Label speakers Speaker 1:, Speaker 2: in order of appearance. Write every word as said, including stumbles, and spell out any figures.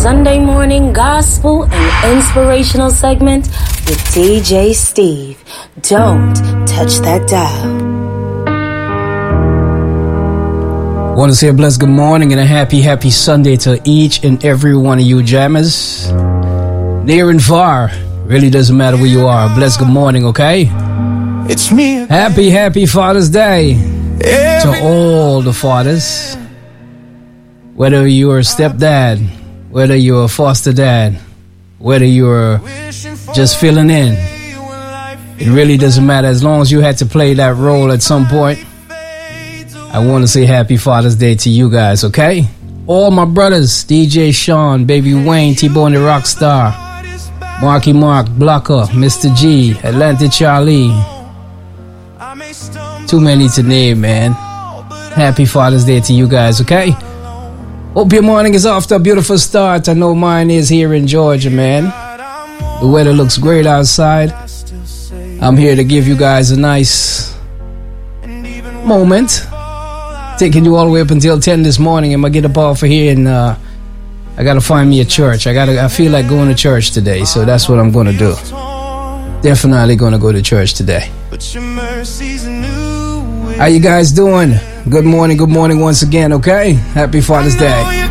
Speaker 1: Sunday morning gospel and inspirational segment with D J Steve. Don't touch that dial.
Speaker 2: Want to say a blessed good morning and a happy, happy Sunday to each and every one of you jammers. Near and far, really doesn't matter where you are. Blessed good morning, okay?
Speaker 3: It's me.
Speaker 2: Happy, happy Father's Day to all the fathers. Whether you're a stepdad, whether you're a foster dad, whether you're just filling in, it really doesn't matter. As long as you had to play that role at some point, I want to say happy Father's Day to you guys, okay? All my brothers, D J Sean, Baby Wayne, T-Bone the Rockstar, Marky Mark, Blocker, Mister G, Atlanta Charlie. Too many to name, man. Happy Father's Day to you guys, okay? Hope your morning is off to a beautiful start. I know mine is here in Georgia, man. The weather looks great outside. I'm here to give you guys a nice moment. Taking you all the way up until ten this morning. I'm gonna get up off of here and uh, I gotta find me a church. I gotta. I feel like going to church today, so that's what I'm gonna do. Definitely gonna go to church today. How you guys doing? Good morning, good morning once again, okay? Happy Father's Day.